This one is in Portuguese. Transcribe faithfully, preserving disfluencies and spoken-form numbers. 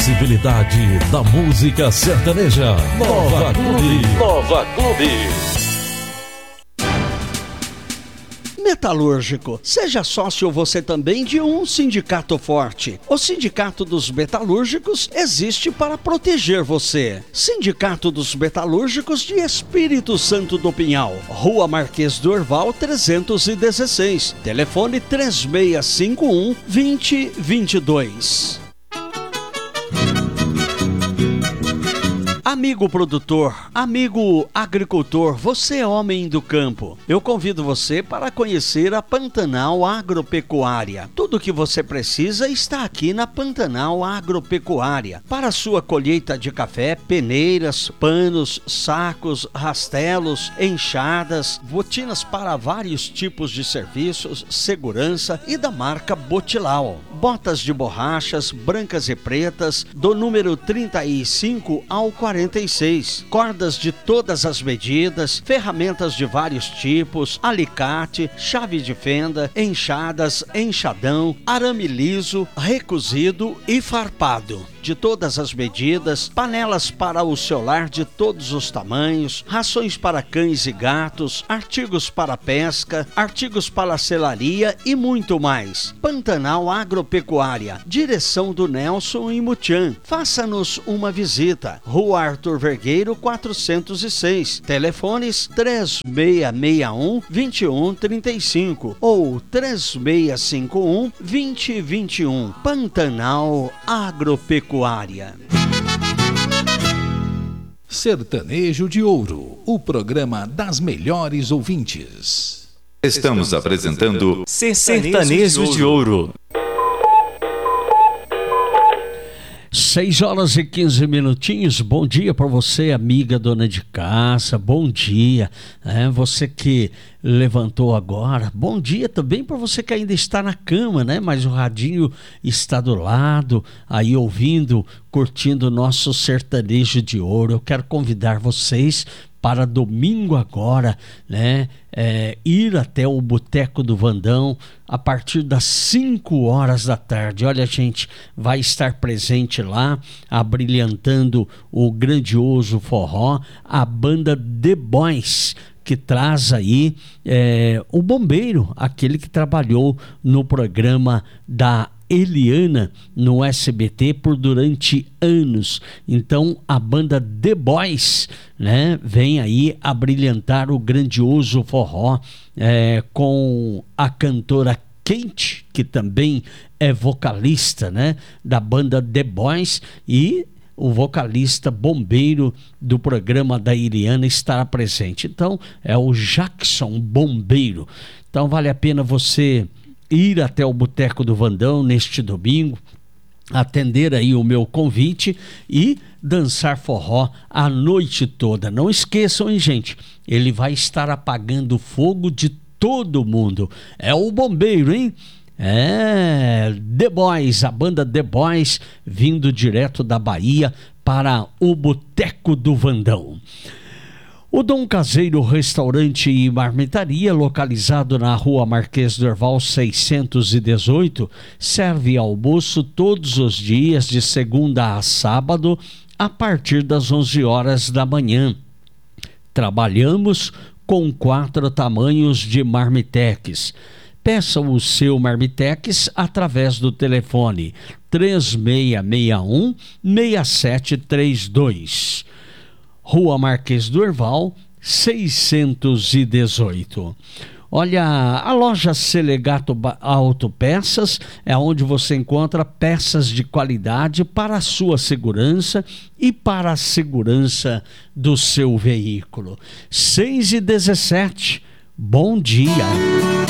Possibilidade da música sertaneja. Nova Clube. Nova Clube. Metalúrgico, seja sócio você também de um sindicato forte. O Sindicato dos Metalúrgicos existe para proteger você. Sindicato dos Metalúrgicos de Espírito Santo do Pinhal, Rua Marquês do Herval trezentos e dezesseis, telefone três seis cinco um, dois zero dois dois. Amigo produtor, amigo agricultor, você é homem do campo. Eu convido você para conhecer a Pantanal Agropecuária. Tudo o que você precisa está aqui na Pantanal Agropecuária. Para a sua colheita de café, peneiras, panos, sacos, rastelos, enxadas, botinas para vários tipos de serviços, segurança e da marca Botilau. Botas de borrachas, brancas e pretas, do número trinta e cinco ao quarenta e seis, cordas de todas as medidas, ferramentas de vários tipos, alicate, chave de fenda, enxadas, enxadão, arame liso, recozido e farpado de todas as medidas, panelas para o seu lar de todos os tamanhos, rações para cães e gatos, artigos para pesca, artigos para selaria e muito mais. Pantanal Agropecuária, direção do Nelson e Mutian. Faça-nos uma visita. Rua Arthur Vergueiro quatrocentos e seis, telefones três seis seis um, dois um três cinco ou três seis cinco um, dois zero dois um. Pantanal Agropecuária. Sertanejo de Ouro, o programa das melhores ouvintes. Estamos apresentando Sertanejo de Ouro. seis horas e quinze minutinhos, bom dia para você, amiga dona de casa, bom dia, é, você que levantou agora, bom dia também para você que ainda está na cama, né? Mas o radinho está do lado, aí ouvindo, curtindo o nosso Sertanejo de Ouro. Eu quero convidar vocês para domingo agora, né, é, ir até o Boteco do Vandão a partir das cinco horas da tarde. Olha, gente, vai estar presente lá, abrilhantando o grandioso forró, a banda The Boys, que traz aí é, o bombeiro, aquele que trabalhou no programa da Eliana no S B T por durante anos. Então a banda The Boys, né, vem aí a brilhantar o grandioso forró é, com a cantora Kate, que também é vocalista, né, da banda The Boys, e o vocalista bombeiro do programa da Eliana estará presente. Então é o Jackson Bombeiro. Então vale a pena você ir até o Boteco do Vandão neste domingo, atender aí o meu convite e dançar forró a noite toda. Não esqueçam, hein, gente? Ele vai estar apagando o fogo de todo mundo. É o bombeiro, hein? É, The Boys, a banda The Boys, vindo direto da Bahia para o Boteco do Vandão. O Dom Caseiro Restaurante e Marmitaria, localizado na Rua Marquês do Herval seiscentos e dezoito, serve almoço todos os dias de segunda a sábado a partir das onze horas da manhã. Trabalhamos com quatro tamanhos de marmitex. Peça o seu marmitex através do telefone três seis seis um, seis sete três dois. Rua Marquês do Herval, seiscentos e dezoito. Olha, a loja Selegato Autopeças é onde você encontra peças de qualidade para a sua segurança e para a segurança do seu veículo. seis e dezessete, bom dia.